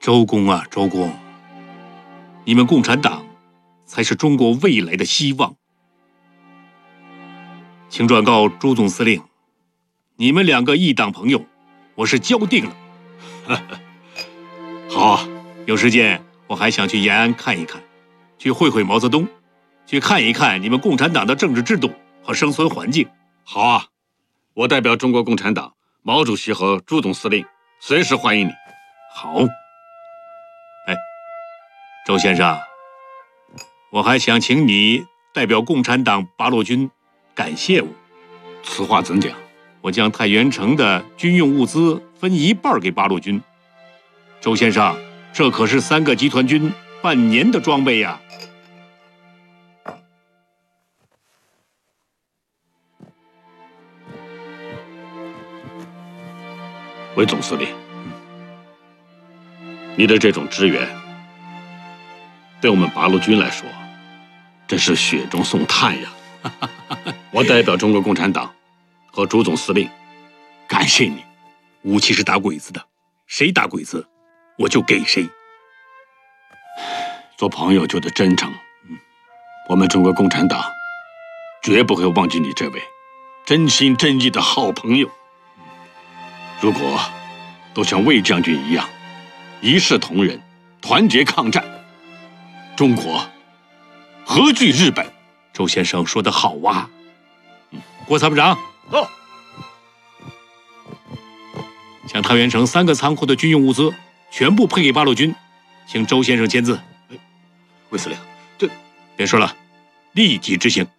周公啊，周公，你们共产党才是中国未来的希望。请转告朱总司令，你们两个异党朋友，我是交定了。 好啊， 有时间我还想去延安看一看，去会会毛泽东，去看一看你们共产党的政治制度和生存环境。 好啊，我代表中国共产党毛主席和朱总司令随时欢迎你。 好。哎，周先生，我还想请你代表共产党八路军感谢我。 此话怎讲？ 我将太原城的军用物资分一半给八路军。周先生，这可是3个集团军半年的装备呀！ 韦总司令，你的这种支援，对我们八路军来说，真是雪中送炭呀！我代表中国共产党和朱总司令，感谢你。 武器是打鬼子的，谁打鬼子，我就给谁。 做朋友就得真诚，我们中国共产党绝不会忘记你这位真心真意的好朋友。如果都像魏将军一样一视同仁，团结抗战，中国何惧日本？ 周先生说得好啊！郭参谋长， 走。 将太原城3个仓库的军用物资全部配给八路军，请周先生签字。 魏司令，这别说了，立即执行。